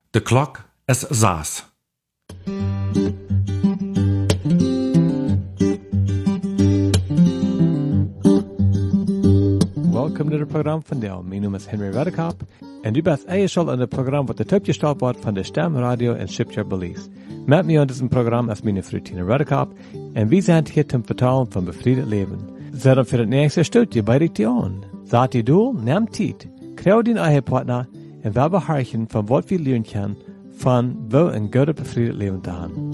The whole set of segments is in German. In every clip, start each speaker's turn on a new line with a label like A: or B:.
A: De klok is 6.
B: Welcome to the program van Deel. Mijn naam is Henry Redekop en u bent eingeschaltet aan het programma wat de topgesteld wordt van de Stem Radio en Shipyard Belize. Met mij aan diesem Programm ist meine Frau Tina Redekop en wir sind hier zum Vertalen von befriedet Leben. Zet für das nächste Studie bei dich an. Sagt ihr du, nimm Zeit, krieg den eigen Partner und wir beharren von was wir lernen können, von wo ein gutes befriedet Leben zu haben.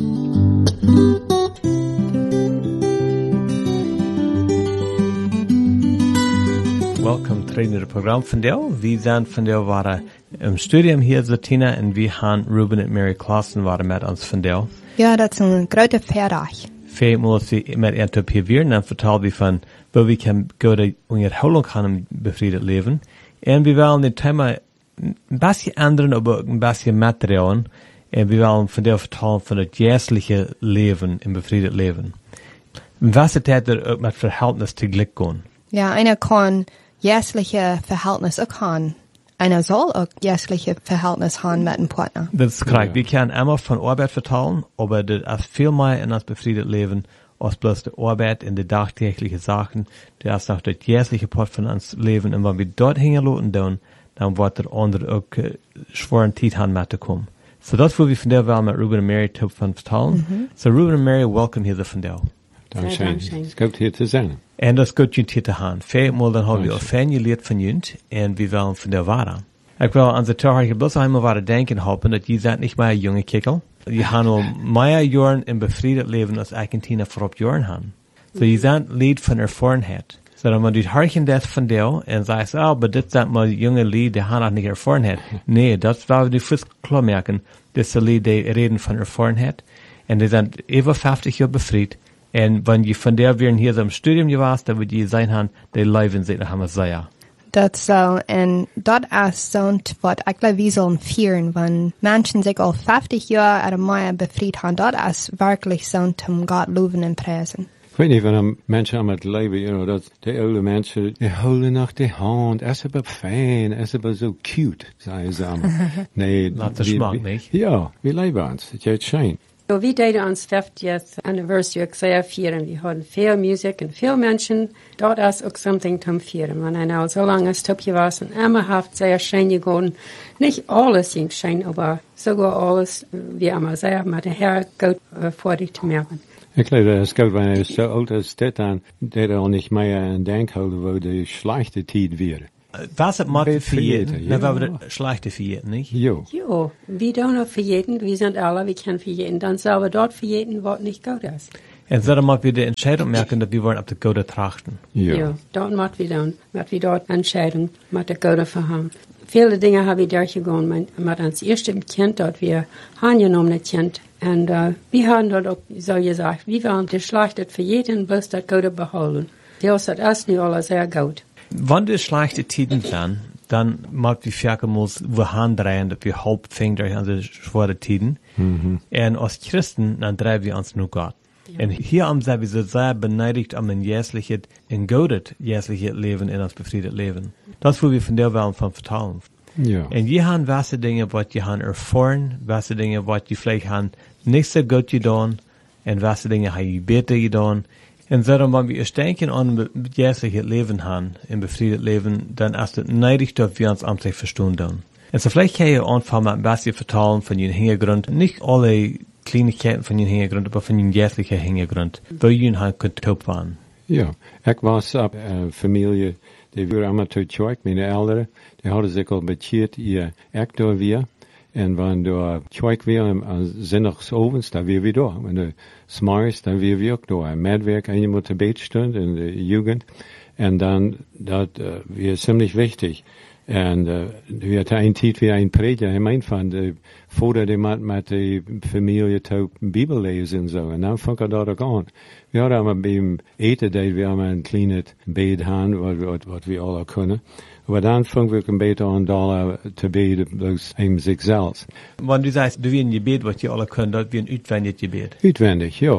B: Welcome to het programma van Deel. We zijn van Deel waren im Studium hier, Tina, en we gaan Ruben en Mary Clausen waren met ons van Deel.
C: Ja, dat is een grote verdag.
B: Vijfmaal als we met een top hier weer, dan vertellen we van waar we kunnen gaan, hoe lang gaan een bevrijd leven. En we willen dit thema een beetje ändern, maar ook een beetje materialen. En we willen van Deel vertellen van het geestelijke leven, in bevrijd leven. Was het er ook met verhältnis tegelijk gaan?
C: Ja, einer kann jährliche Verhältnis auch haben. Einer soll auch jährliche Verhältnis haben mit dem Partner.
B: Das ist korrekt. Wir können immer von Arbeit vertellen, aber das ist viel mehr in das befriedet Leben als bloß die Arbeit in die tagtäglichen Sachen. Das ist noch das jährliche Part von uns Leben. Und wenn wir dort hingelassen tun, dann wird der andere auch schweren Zeit haben mit zu kommen. So das, wo wir von der Welt mit Ruben und Mary von vertellen. So Ruben und Mary, welcome hier von der.
D: Dankzij. Het is goed hier te zijn.
B: En dat is goed hier te gaan. Vijfmaal dan hebben we al veel geleerd van jullie en we willen van der waren. Ik wil aan de toer bloß einmal waren denken hopen dat je bent niet meer een jonge kikkel. Je hebt al meer jaren in befriedet leven als Argentina voorop jaren hebben. So je bent lied van ervarenheid. So dan moet je harken dat van deel en zeggen, maar dit zijn maar jonge lied die hebben nog niet ervarenheid. Nee, dat willen we nu vast klar merken. Dit zijn lied die reden van ervarenheid en die zijn over 50 jaar befried. En wenn je van der weer hier im Studium geweest, dan moet je zijn gaan, die leven zich nog helemaal zeer.
C: Dat zo, en dat is zo'n wat ik glaube, wir sollen vieren, wenn Menschen sich al 50 Jahre oder mehr befreit haben, dat is wirklich zo'n zum Gott loven en prijzen.
D: Ik weet niet van mensen aan het leven, dat de oude mensen, die houden nog de hand, is het wel fijn, is het wel zo cute, zeggen ze allemaal. Nee,
B: dat is smaak niet.
D: Ja, we leven ons, het is schijn.
E: So, we deden ons 50th anniversary ook sehr vieren. We hadden veel muziek en veel mensen. Dat is ook something te vieren. Want hij nou zo lang als topje was en immer heeft sehr schön gegaan. Niet alles ging schön, aber sogar alles, wie immer sehr, met de Herr goed voor die te merken.
D: Ik geloof dat het goed wanneer je zo oud als dit aan, dat er al niet meer aan denken houden waar de slechte tijd weer.
B: Was het maakt voor jeden, dan hebben we het slechte voor jeden, niet?
D: Jo.
E: Jo, we doen het voor jeden, we zijn alle, we kennen voor jeden. Dan zullen we dort voor jeden wat niet goed is.
B: En zo moeten we de Entscheidung merken, dat we wollen op de Gode trachten.
D: Jo.
E: Dat moeten we doen, dat we dort Entscheidung met de Gode verhangen. Viele Dinge habe ich durchgegangen, mit ans erste Kind, dort wir angenommen Kind. Und wir haben dort auch so gesagt, wir wollen geschlachtet für jeden, bloß das Gute behalten. Das hat erst nicht alles sehr gut.
B: Wenn die schlechte Tiden sind, dann mag wir verken muss, wir handrehen, dass wir halb fängt durch unsere schwere Tiden. Und als Christen, dann drehen wir uns nur Gott. Ja. Und hier haben wir so sehr beneidigt um ein jährliches, ein gutes jährliches Leben in uns befriedet Leben. Das, wo wir von der Welt von vertalen.
D: Ja.
B: Und je haben welche Dinge, was je haben erfahren, welche Dinge, was je vielleicht haben nicht so gut getan, und welche Dinge haben je besser getan. Und so, wenn wir denken an ein jährliches Leben haben, ein befriedet Leben, dann ist es neidig, dass wir uns amtlich verstehen tun. Und so vielleicht kann ich einfach mal ein bisschen vertalen von ihren Hintergrund, nicht alle Kleinigkeiten von ihren Hintergrund, aber von ihren jährlichen Hintergrund, wo ihnen halt getauft waren.
D: Ja, ik was op familie, die waren allemaal tot Tjoik, mijn ouderen, die hadden zich al bekeerd, ik door weer. En wanneer door Tjoik weer, zondagsavonds, dan weer door. Wanneer s'morgens, dan weer ook door. Medwerk, en je moet de beetstund in de jugend. En dan, dat weer ziemlich wichtig. En we hadden een tijd weer een prediger, hij meint van de vader die met de familie te Bibel lezen en zo. En dan vond ik dat ook aan. We hadden allemaal bij hem eten, dat we allemaal een kleine bed hadden, wat we alle kunnen. Maar dan vond ik een beetje aan dollar te beden, bloos hem zichzelf.
B: Wanneer du sagst, du wie een gebed, wat je alle kunt, dat wie een uitwendig gebed.
D: Uitwendig, ja.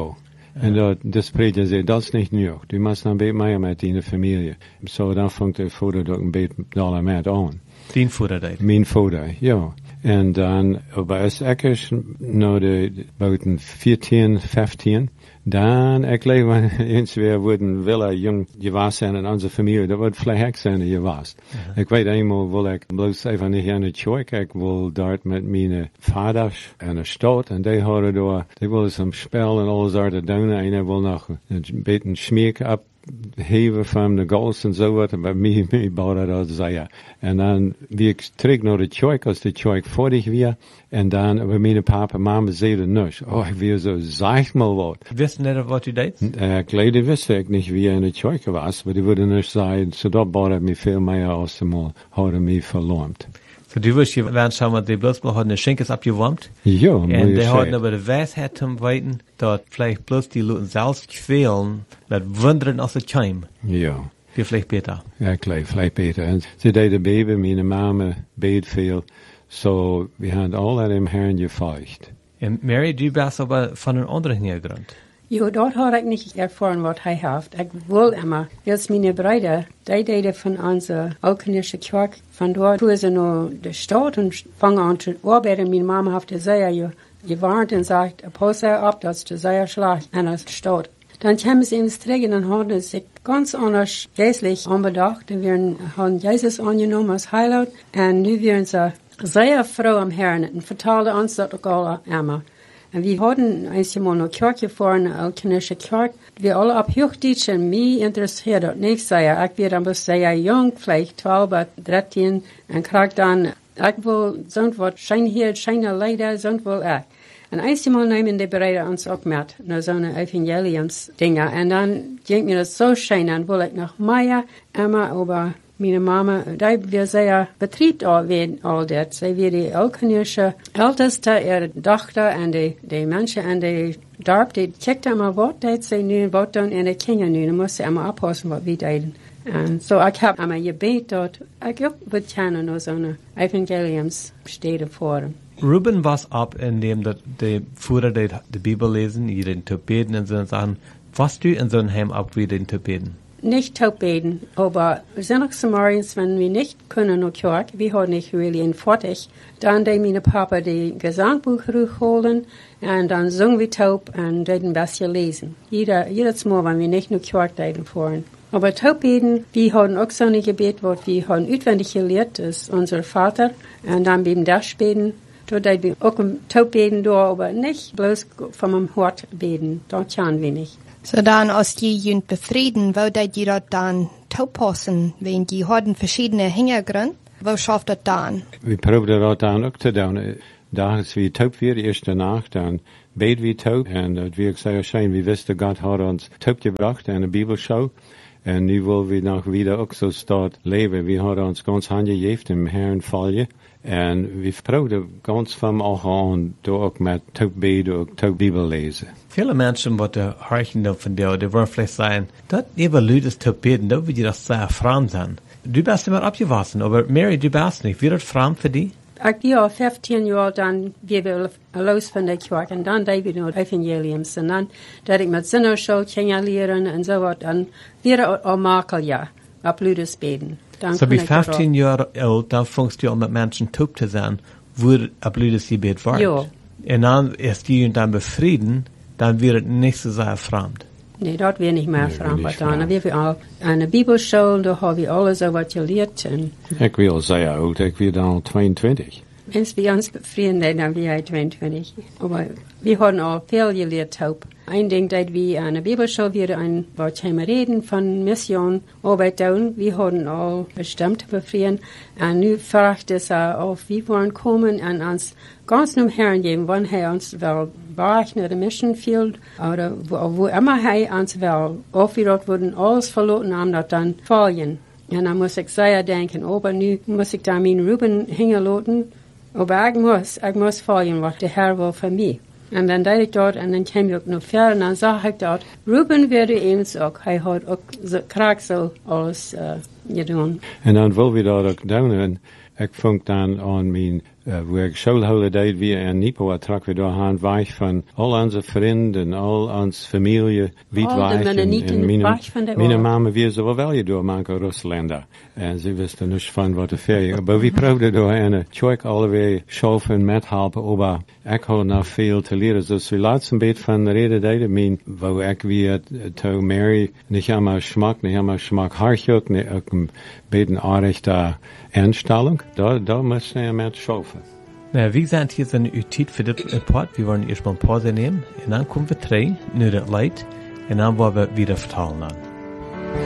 D: En das prediger zei, dat is niet genoeg. Du moet een beetje meer met die familie. Zo dan vond de vader ook een beetje dollar met aan.
B: Din vader deed.
D: Mijn vader, ja. En dan, bij ons ekkers, nou de buiten 14, 15, dan, ik leef eens weer worden willen jong gewas zijn in onze familie, dat wordt vlek zijn gewas. Ik weet eenmaal wil ik bloos even niet aan het choik, ik wil daar met mijn vaders en de stad, en die houden door, die willen some spel en alles daar te doen, en hij wil nog een beetje smeek op heven van de goals en zo wat, en bij mij bouwde dat zeggen. En dan wie ik terug naar de choik, als de choik voordig weer, en dan bij mijn papa en mama zeiden nus. Oh, ik weer zo, zeg mal wat.
B: Wist net wat u deed?
D: Leider wist ik niet wie in de choik was, maar die wilden dus zeggen, zo dat bouwde mij veel meer als ze hadden mij verloomd.
B: So du wirst je werden samen die bloß mal hadden de Schenkes abgewärmt.
D: Ja,
B: en die hadden aber de Weisheit zum Weiten, dat vielleicht bloß die Leute selbst quälen, mit Wundern aus der Keim.
D: Ja.
B: Die vielleicht beter.
D: Ja, vielleicht beter. En ze deden beben, mijn mama beet veel. So, we hadden al dat im Herrn geveicht.
B: En Mary, du bist aber von een andere Hintergrund.
E: Jo, dort habe ich nicht erfahren, was er hat. Ich will immer, als meine Brüder, die deden von unserer Alkenische Kirche, von dort fuhren sie nur die Stadt und fangen an zu arbeiten. Meine Mama hat gesagt, gewarnt und sagt, pass ab, dass du sehr schlecht an der Stadt. Dann kamen sie ins Trägen und haben sich ganz anders geistlich anbedacht. Wir haben Jesus angenommen als Heiland und nu werden sie sehr froh am Herrn und vertellen uns das auch alle immer. En we hadden eenmaal naar kerk gefahren, naar Alkenische Kerk. We alle op Hochdeutsch en mij interesseert dat niks. Ik werd dan sehr jong, vielleicht 12 of 13. En kreeg dan, ik wil zo'n wat schijne leider, zo'n wil ik. En eenmaal nemen de bereider ons ook met, naar zo'n evangeliumsdingen. En dan ging mir dat zo schijn en wil ik nog meer, immer over meine Mama, die wir sehr betriebt all dat. Sie wir die Alkenische Älteste, ihre Tochter und die Menschen und die Dorp, die checkt immer, was dat sie nu, was dann in der Kinder nu, dann muss sie immer abpassen, was wir deden. Und so, ich hab immer gebet dort, ich würde gerne noch so eine Evangeliumsstede fahren.
B: Ruben was ab, indem die Führer die Bibel lesen, jeden zu beten und so sagen, was du in so einem Heim ab, wie den zu beten?
E: Nicht taubeden, aber Sonntagsmorgens, wenn wir nicht können nach Kirche, wir haben nicht really in fertig, dann die meine Papa die Gesangbuch holen und dann singen wir taub und deden bisschen lesen. Jedes Mal, wenn wir nicht nach Kirche deden fahren. Aber taubeden, wir haben auch so ein Gebet, was wir haben auswendig gelehrt, das ist unser Vater, und dann beim das beten, dort wir auch taubeden da, aber nicht bloß vom Hort beten, dort kann wir nicht.
C: So dann, als die jünt befrieden, wo dat die dat dann toepassen, wenn die hadden verschiedene Hintergründe, wo schafft dat dann?
D: We probeerden dat dan ook te doen. Dagens wie taub weer, de eerste nacht, dan beten we taub. En dat wie ik zei, schijn, we wisten, God had ons taub gebracht en een bibelshow. En nu willen we nog wieder ook zo staat leven. We hadden ons ganz handgegeven im Herrn vallen. En we probeerden ganz van al aan, door ook met taub beten, ook taub Bibel lezen.
B: Viele Menschen, die hören von dir, die wollen vielleicht sagen, das über Leute zu beten, da will ich das sehr fremd sein. Du bist immer abgewaschen, aber Mary, du bist nicht. Wird das fremd für dich?
E: Ja, 15 Jahre, dann gehen wir los von der Kirche und dann da wir noch Evangeliums und dann, da ich mit Sinnerschau kennenlernen und so was, dann wird auch Makel, ja, ab Leute beten.
B: So bei 15 Jahren alt, dann fängst du an mit Menschen taub zu sein, wo ab Leute gebet wird.
E: Ja.
B: Und dann ist die dann befrieden, dann wird es nicht so sehr fremd.
E: Nee, dat weer niet meer fremd. Dan hebben we al een bibelschool, daar hebben we alles zo wat geleerd.
D: Ik wil zeggen oud, ik wil dan 22.
E: Als we ons bevrienden, dan ben 22. Maar we hadden al veel geleerd op. Een ding dat we aan de bibelschool weer een wat reden van mission arbeid doen. We hadden al bestemd te bevrienden. En nu vraagt het of we willen komen en ons ganz nom Herrn geben, wann hij ons wel bracht naar de mission field, oder wo immer hij ons wel, of we dat worden alles verloren haben, dat dan volgen. En dan moest ik zeer denken, aber nu moest ik daar mijn Ruben hingeloten, aber ik moest volgen wat de Herr wil van mij. En dan deed ik dat, en dan kwam ik ook nog verder, en dan zag ik dat Ruben werd eens ook, hij had ook graag zo alles gedaan.
D: En dan wil we dat ook doen, en ik vond dan aan mijn Wo ich Schulholiday wie in Nipo trag wir da han weich von all unsere Freunde, all unsere Familie, weit weich. Meine Mama wie so wel je door manke Russländer. En sie wisten nicht von wat de Ferien. Aber wir probeerden door eine Choik alleweg schaffen met helpen, aber ich habe noch viel zu leren. Dus we laten een beetje van de reden deden, mijn, wo ik wie to Mary, nicht einmal Schmack hartjuk, nicht ook een beetje aardig da Einstellung. Da müssen wir met schaffen.
B: Na, wie gesagt, hier ist eine Utit für das Part. Wir wollen erstmal eine Pause nehmen. Und dann kommen wir 3, nur das Leid. Und dann wollen wir wieder vertalen an.